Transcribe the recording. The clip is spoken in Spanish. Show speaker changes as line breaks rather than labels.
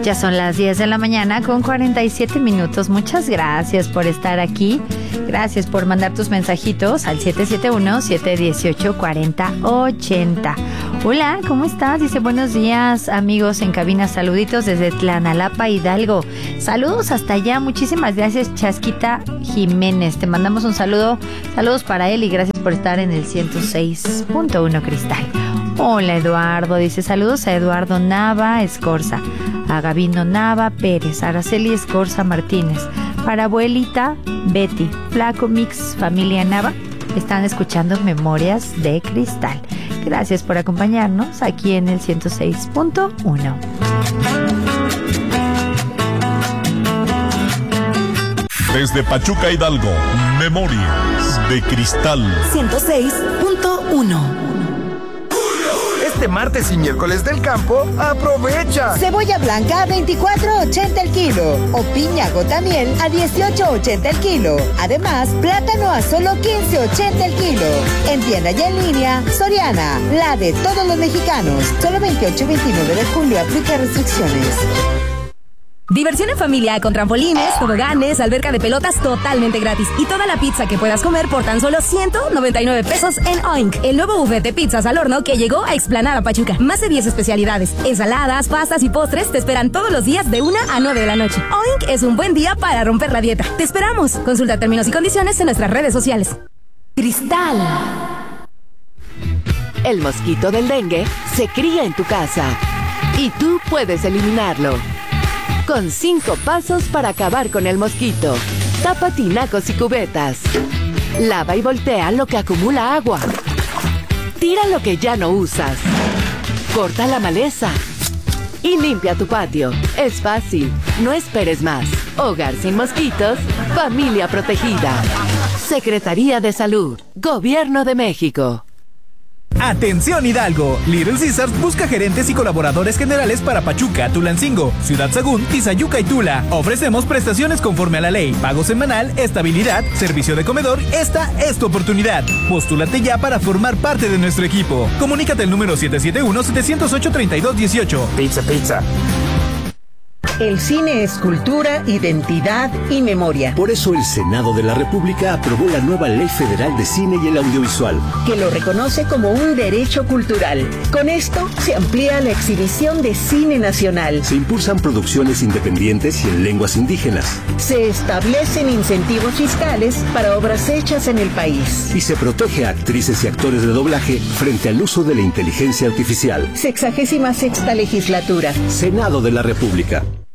Ya son las 10 de la mañana con 47 minutos. Muchas gracias por estar aquí. Gracias por mandar tus mensajitos al 771-718-4080. Hola, ¿cómo estás? Dice, buenos días, amigos en cabina. Saluditos desde Tlanalapa, Hidalgo. Saludos hasta allá. Muchísimas gracias, Chasquita Jiménez. Te mandamos un saludo. Saludos para él y gracias por estar en el 106.1 Cristal. Hola, Eduardo. Dice, saludos a Eduardo Nava Escorza, a Gabino Nava Pérez, a Araceli Escorza Martínez, para abuelita Betty, Flaco Mix, familia Nava. Están escuchando Memorias de Cristal. Gracias por acompañarnos aquí en el 106.1.
Desde Pachuca, Hidalgo, Memorias de Cristal
106.1.
Este martes y miércoles del campo, aprovecha.
Cebolla blanca a 24.80 el kilo o piña gotamiel a 18.80 el kilo. Además, plátano a solo 15.80 el kilo. En tienda y en línea, Soriana, la de todos los mexicanos. Solo 28 y 29 de julio, aplica restricciones.
Diversión en familia con trampolines, toboganes, alberca de pelotas totalmente gratis y toda la pizza que puedas comer por tan solo 199 pesos en Oink, el nuevo buffet de pizzas al horno que llegó a Explanada Pachuca. Más de 10 especialidades, ensaladas, pastas y postres te esperan todos los días de 1 a 9 de la noche. Oink es un buen día para romper la dieta. ¡Te esperamos! Consulta términos y condiciones en nuestras redes sociales.
Cristal. El mosquito del dengue se cría en tu casa y tú puedes eliminarlo. Con 5 pasos para acabar con el mosquito. Tapa tinacos y cubetas. Lava y voltea lo que acumula agua. Tira lo que ya no usas. Corta la maleza. Y limpia tu patio. Es fácil. No esperes más. Hogar sin mosquitos. Familia protegida. Secretaría de Salud. Gobierno de México.
¡Atención, Hidalgo! Little Caesars busca gerentes y colaboradores generales para Pachuca, Tulancingo, Ciudad Sagún, Tizayuca y Tula. Ofrecemos prestaciones conforme a la ley, pago semanal, estabilidad, servicio de comedor. Esta es tu oportunidad. Postúlate ya para formar parte de nuestro equipo. Comunícate al número 771-708-3218.
Pizza, pizza.
El cine es cultura, identidad y memoria.
Por eso el Senado de la República aprobó la nueva Ley Federal de Cine y el Audiovisual,
que lo reconoce como un derecho cultural. Con esto se amplía la exhibición de cine nacional.
se impulsan producciones independientes y en lenguas indígenas,
Se establecen incentivos fiscales para obras hechas en el país.
y se protege a actrices y actores de doblaje frente al uso de la inteligencia artificial.
66ª legislatura.
Senado de la República.